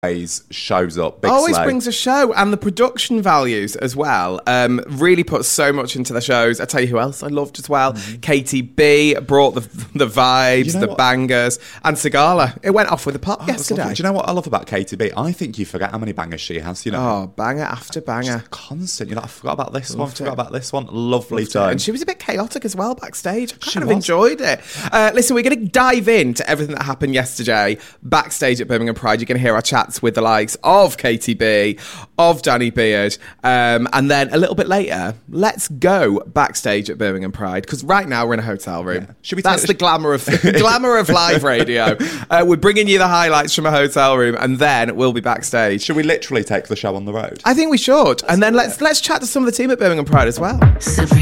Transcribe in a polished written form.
always shows up. Big Always Slay. brings a show, and the production values as well. Really puts so much into the shows. I tell you who else I loved as well. Katie B brought the vibes, the bangers, and Sigala. It went off with a pop yesterday. Do you know what I love about Katie B? I think you forget how many bangers she has. You know, oh, banger after banger, just constant. You know, I forgot about this one. Forgot about this one. Lovely time. And she was a bit chaotic as well backstage. I kind of enjoyed it. Listen, we're going to dive into everything that happened yesterday backstage at Birmingham Pride. You're going to hear our chats with the likes of Katie B, of Danny Beard, and then a little bit later, let's go backstage at Birmingham Pride, because right now we're in a hotel room. Yeah. Should we? That's the glamour of live radio. We're bringing you the highlights from a hotel room, and then we'll be backstage. Should we literally take the show on the road? I think we should, and then let's chat to some of the team at Birmingham Pride as well.